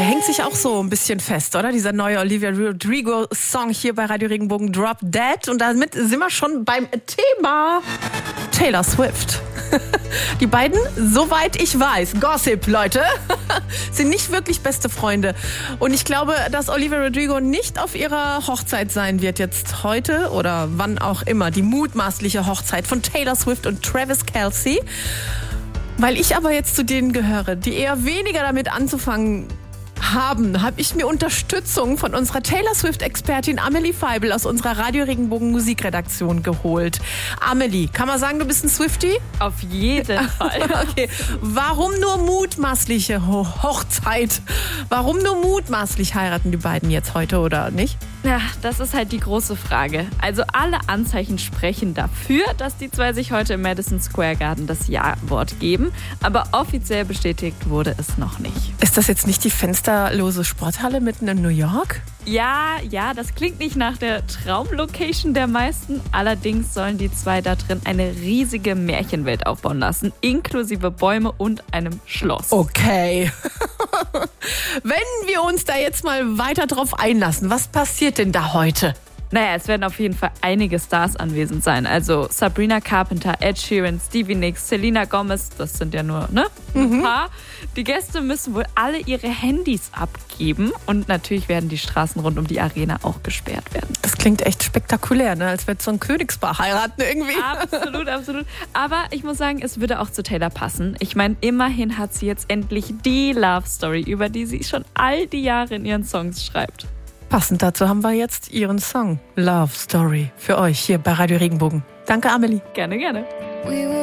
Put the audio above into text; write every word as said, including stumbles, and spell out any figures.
Der hängt sich auch so ein bisschen fest, oder? Dieser neue Olivia Rodrigo-Song hier bei Radio Regenbogen, Drop Dead. Und damit sind wir schon beim Thema Taylor Swift. Die beiden, soweit ich weiß, Gossip, Leute, sind nicht wirklich beste Freunde. Und ich glaube, dass Olivia Rodrigo nicht auf ihrer Hochzeit sein wird jetzt heute oder wann auch immer. Die mutmaßliche Hochzeit von Taylor Swift und Travis Kelce. Weil ich aber jetzt zu denen gehöre, die eher weniger damit anzufangen haben, habe ich mir Unterstützung von unserer Taylor Swift-Expertin Amelie Feibel aus unserer Radio Regenbogen Musikredaktion geholt. Amelie, kann man sagen, du bist ein Swiftie? Auf jeden Fall. Okay. Warum nur mutmaßliche Ho- Hochzeit? Warum nur mutmaßlich heiraten die beiden jetzt heute oder nicht? Ja, das ist halt die große Frage. Also alle Anzeichen sprechen dafür, dass die zwei sich heute im Madison Square Garden das Ja-Wort geben. Aber offiziell bestätigt wurde es noch nicht. Ist das jetzt nicht die fensterlose Sporthalle mitten in New York? Ja, ja, das klingt nicht nach der Traumlocation der meisten. Allerdings sollen die zwei da drin eine riesige Märchenwelt aufbauen lassen, inklusive Bäume und einem Schloss. Okay. Wenn wir uns da jetzt mal weiter drauf einlassen, was passiert denn da heute? Naja, es werden auf jeden Fall einige Stars anwesend sein. Also Sabrina Carpenter, Ed Sheeran, Stevie Nicks, Selena Gomez, das sind ja nur, ne? Ein paar. Die Gäste müssen wohl alle ihre Handys abgeben und natürlich werden die Straßen rund um die Arena auch gesperrt werden. Das klingt echt spektakulär, ne? Als würde so ein Königspaar heiraten irgendwie. Absolut, absolut. Aber ich muss sagen, es würde auch zu Taylor passen. Ich meine, immerhin hat sie jetzt endlich die Love Story, über die sie schon all die Jahre in ihren Songs schreibt. Passend dazu haben wir jetzt ihren Song Love Story für euch hier bei Radio Regenbogen. Danke, Amelie. Gerne, gerne.